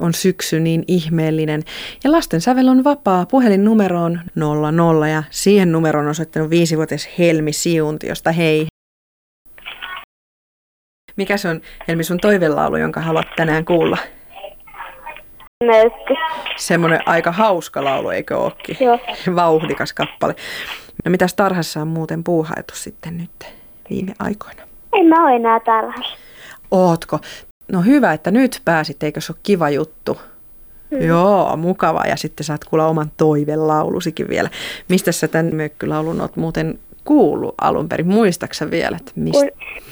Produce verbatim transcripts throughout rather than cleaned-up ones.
On syksy niin ihmeellinen. Ja lasten sävel on vapaa. Puhelinnumero on nolla nolla ja siihen numeroon on soittanut viisivuotias Helmi Siuntiosta. Hei. Mikä se on, Helmi, sun toivelaulu, jonka haluat tänään kuulla? Möykky. Semmoinen aika hauska laulu, eikö ookin? Joo. Vauhdikas kappale. No mitäs tarhassa on muuten puuhailtu sitten nyt viime aikoina? En mä ole enää tarhassa. Ootko? No hyvä, että nyt pääsit, eikö se ole kiva juttu? Mm. Joo, mukava. Ja sitten saat kuulla oman toivelaulusikin vielä. Mistä sä tämän mökkylaulun oot muuten kuullut alun perin? Muistaksä vielä, että mistä?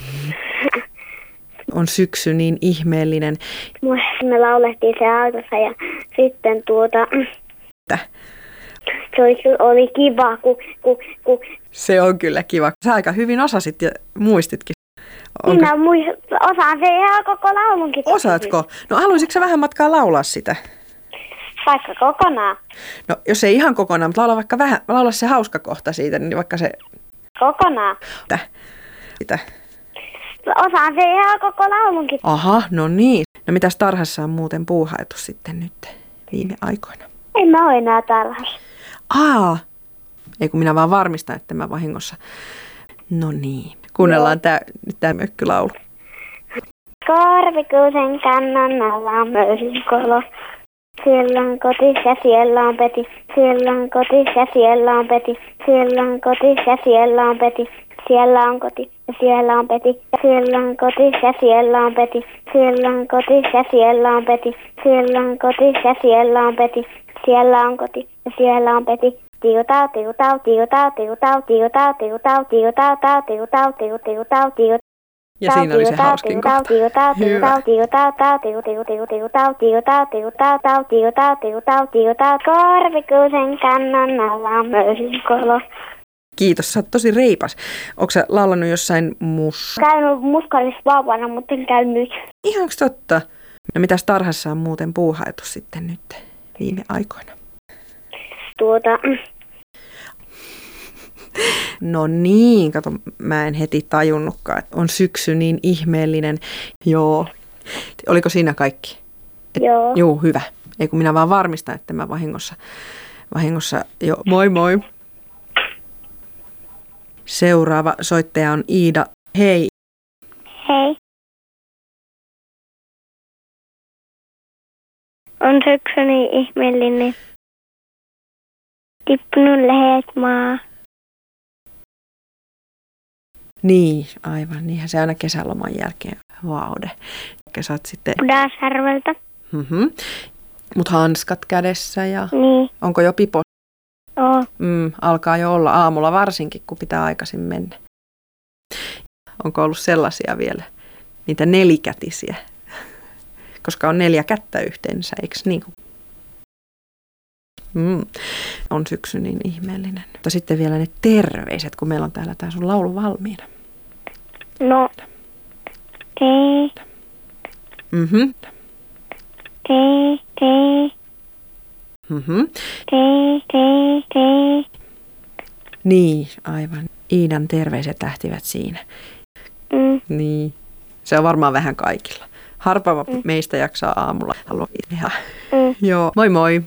On syksy niin ihmeellinen. Me laulettiin se autossa ja sitten tuota... Mitä? Se oli, oli kiva, kun... kun, kun... Se on kyllä kiva. Sä aika hyvin osasit ja muistitkin. Onko... Minä muist... osaan se ihan koko laulunkin. Osaatko? No haluaisitko sä vähän matkaa laulaa sitä? Vaikka kokonaan. No jos ei ihan kokonaan, mutta laula vaikka vähän, laula se hauska kohta siitä, niin vaikka se... Kokonaan. Mitä? Sitä. Osaan se ihan koko laulunkin. Aha, no niin. No mitäs tarhassa on muuten puuhailtu sitten nyt viime aikoina? En mä ole enää tarhassa. Aa, ei kun minä vaan varmistan, että mä vahingossa. No niin, kuunnellaan tää, nyt tää mökkylaulu. Korvikuusen kannon alla on möysynkolo. Siellä on kotis ja siellä on peti. Siellä on kotis ja siellä on peti. Siellä on kotis ja siellä on peti. Siellä on koti ja siellä on peti. Siellä on kotis ja siellä on peti. Siellä on kotis ja siellä on peti. Siellä on kotis ja siellä on peti. Siellä on koti ja siellä on peti. Tiutau, tiutau, tiutau, tiutau, tiutau, tiutau, tiutau, tau, tiutau, tiutau, tiutau, tiutau. Ja siinä oli se hauskin kohta. Hyvä. Korvikuusen kannon alla on möysynkolo. Kiitos, sä oot tosi reipas. Ootko sä laulannut jossain mus... Käynyt muskarissa vauvana, mutta en käy nyt. Ihanko totta? No mitäs tarhassa on muuten puuhailtu sitten nyt viime aikoina? Tuota... No niin, kato, mä en heti tajunnutkaan, että on syksy niin ihmeellinen. Joo. Oliko siinä kaikki? Et, Joo. Juu, hyvä. Ei kun minä vaan varmistan, että mä vahingossa, vahingossa jo. Moi moi. Seuraava soittaja on Iida. Hei. Hei. On syksy niin ihmeellinen. Tippunut lehet maa. Niin, aivan. Niinhän se aina kesäloman jälkeen vaude. Saat sitten... Pudasjärveltä. Mm-hmm. Mut hanskat kädessä ja... Niin. Onko jo pipo? Oo. Mm, alkaa jo olla aamulla varsinkin, kun pitää aikaisin mennä. Onko ollut sellaisia vielä? Niitä nelikätisiä. Koska on neljä kättä yhteensä, eikö niin? Mm. On syksy niin ihmeellinen. Mutta sitten vielä ne terveiset, kun meillä on täällä tää sun laulu valmiina. No. Tee. Mhm. Tee, tee. Mhm. Tee, tee, tee. Niin, aivan. Iidan terveiset lähtivät siinä. Mm. Niin. Se on varmaan vähän kaikilla. Harva mm. meistä jaksaa aamulla. Haluaa tehdä. Mm. Joo. Moi moi.